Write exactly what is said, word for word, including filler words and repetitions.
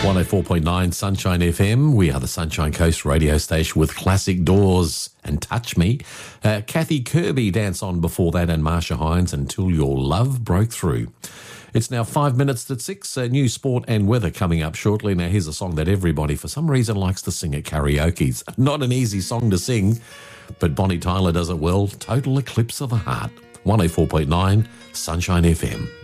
one oh four point nine Sunshine F M. We are the Sunshine Coast radio station with classic Doors and Touch Me. Uh, Kathy Kirby, Dance On before that, and Marsha Hines, Until Your Love Broke Through. It's now five minutes to six. Uh, new sport and weather coming up shortly. Now, here's a song that everybody, for some reason, likes to sing at karaoke's. Not an easy song to sing, but Bonnie Tyler does it well. Total Eclipse of the Heart. one oh four point nine Sunshine F M.